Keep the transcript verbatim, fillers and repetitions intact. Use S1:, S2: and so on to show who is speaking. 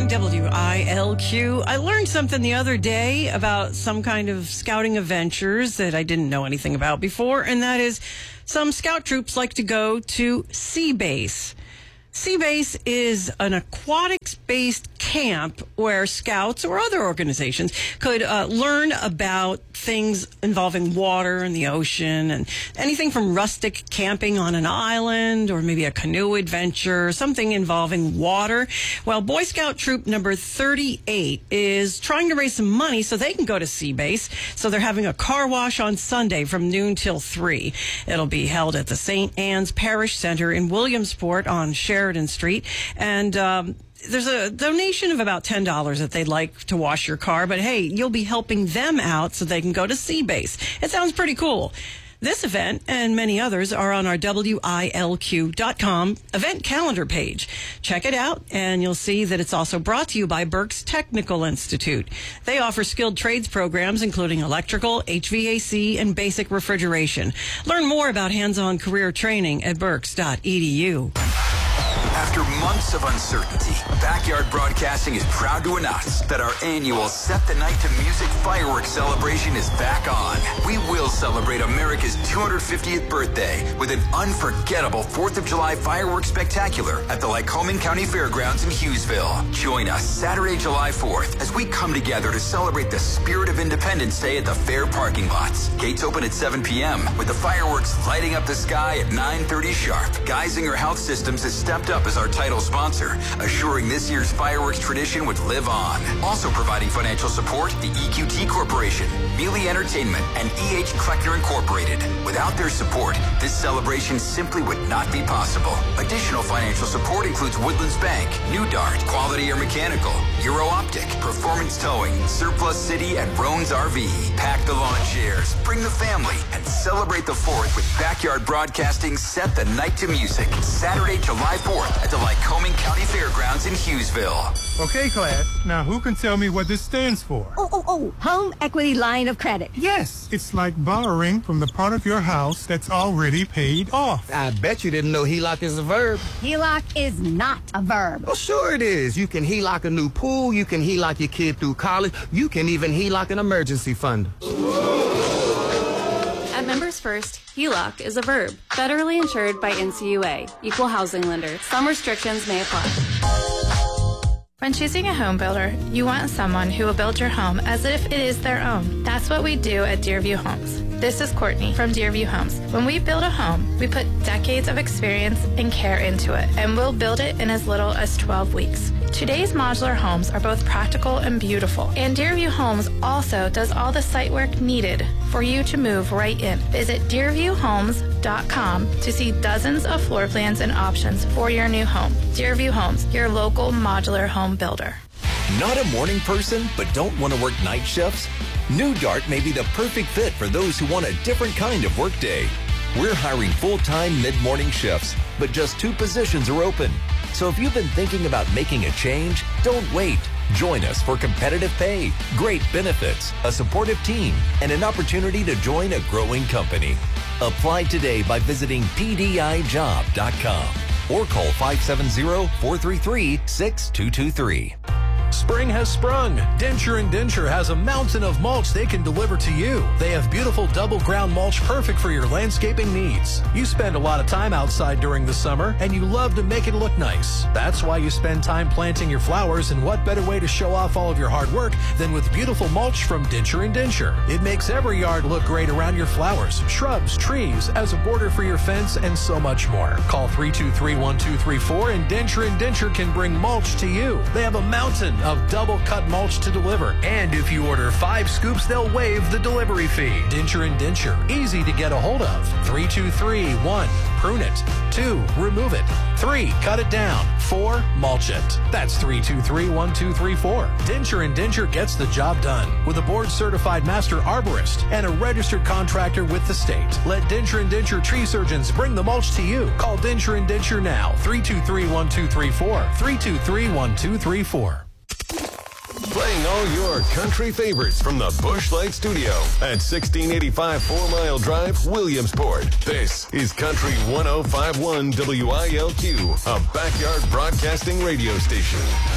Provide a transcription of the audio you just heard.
S1: on W I L Q. I learned something the other day about some kind of scouting adventures that I didn't know anything about before, and that is some scout troops like to go to Sea Base. Sea Base is an aquatics-based camp where scouts or other organizations could uh, learn about things involving water and the ocean, and anything from rustic camping on an island or maybe a canoe adventure, something involving water. Well, Boy Scout Troop number thirty-eight is trying to raise some money so they can go to Sea Base. So they're having a car wash on Sunday from noon till three. It'll be held at the Saint Anne's Parish Center in Williamsport on Sheridan Street. And um, there's a donation of about ten dollars that they'd like to wash your car. But hey, you'll be helping them out so they can go to Sea Base. It sounds pretty cool. This event and many others are on our W I L Q dot com event calendar page. Check it out, and you'll see that it's also brought to you by Berks Technical Institute. They offer skilled trades programs, including electrical, H V A C, and basic refrigeration. Learn more about hands-on career training at berks dot e d u.
S2: After months of uncertainty, Backyard Broadcasting is proud to announce that our annual Set the Night to Music fireworks celebration is back on. We will celebrate America's two hundred fiftieth birthday with an unforgettable fourth of July fireworks spectacular at the Lycoming County Fairgrounds in Hughesville. Join us Saturday, July fourth, as we come together to celebrate the spirit of Independence Day at the fair parking lots. Gates open at seven p.m. with the fireworks lighting up the sky at nine thirty sharp. Geisinger Health Systems has stepped up as our title sponsor, assuring this year's fireworks tradition would live on. Also providing financial support, the E Q T Corporation, Mealy Entertainment, and E H Kleckner Incorporated. Without their support, this celebration simply would not be possible. Additional financial support includes Woodlands Bank, New Dart, Quality Air Mechanical, Euro Optic, Performance Towing, Surplus City, and Roan's R V. Pack the lawn chairs, bring the family, and celebrate the fourth with Backyard Broadcasting Set the Night to Music. Saturday, July fourth at the Lycoming County Fairgrounds in Hughesville.
S3: Okay, class. Now, who can tell me what this stands for?
S4: Oh, oh, oh, Home Equity Line of Credit.
S3: Yes, it's like borrowing from the part of your house that's already paid off.
S5: I bet you didn't know H E L O C is a verb.
S4: H E L O C is not a verb.
S5: Oh, sure it is. You can H E L O C a new pool. You can H E L O C your kid through college. You can even H E L O C an emergency fund.
S6: At Members First, H E L O C is a verb, federally insured by N C U A, Equal Housing Lender. Some restrictions may apply.
S7: When choosing a home builder, you want someone who will build your home as if it is their own. That's what we do at Deerview Homes. This is Courtney from Deerview Homes. When we build a home, we put decades of experience and care into it, and we'll build it in as little as twelve weeks. Today's modular homes are both practical and beautiful, and Deerview Homes also does all the site work needed for you to move right in. Visit deerview homes dot com to see dozens of floor plans and options for your new home. Deerview Homes, your local modular home builder.
S8: Not a morning person, but don't want to work night shifts? New Dart may be the perfect fit for those who want a different kind of workday. We're hiring full-time mid-morning shifts, but just two positions are open. So if you've been thinking about making a change, don't wait. Join us for competitive pay, great benefits, a supportive team, and an opportunity to join a growing company. Apply today by visiting p d i job dot com or call five seven zero, four three three, six two two three.
S9: Spring has sprung. Denture and Denture has a mountain of mulch they can deliver to you. They have beautiful double ground mulch perfect for your landscaping needs. You spend a lot of time outside during the summer and you love to make it look nice. That's why you spend time planting your flowers, and what better way to show off all of your hard work than with beautiful mulch from Denture and Denture. It makes every yard look great around your flowers, shrubs, trees, as a border for your fence, and so much more. Call three two three, one two three four and Denture and Denture can bring mulch to you. They have a mountain of double cut mulch to deliver, and if you order five scoops, they'll waive the delivery fee. Denture and Denture, easy to get a hold of. three two three, one, prune it. two, remove it. three, cut it down. four, mulch it. That's three two three, one two three four. Denture and Denture gets the job done with a board certified master arborist and a registered contractor with the state. Let Denture and Denture tree surgeons bring the mulch to you. Call Denture and Denture now. three two three, one two three four. three two three, one two three four.
S10: Playing all your country favorites from the Busch Light Studio at sixteen eighty-five Four Mile Drive, Williamsport. This is Country one oh five point one W I L Q, a backyard broadcasting radio station.